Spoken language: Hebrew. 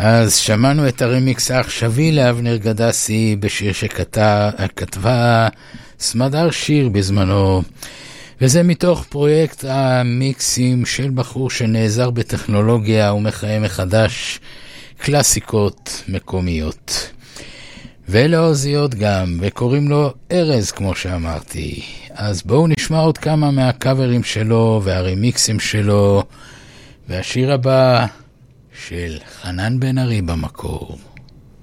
אז שמענו את הרמיקס העכשווי לאבנר גדסי בשיר שכתבה סמדר שיר בזמנו, וזה מתוך פרויקט המיקסים של בחור שנעזר בטכנולוגיה ומחיה מחדש קלאסיקות מקומיות. ואלה עוזיות גם, וקוראים לו ארז כמו שאמרתי. אז בואו נשמע עוד כמה מהקאברים שלו והרמיקסים שלו, והשיר הבא של חנן בן ארי במקור.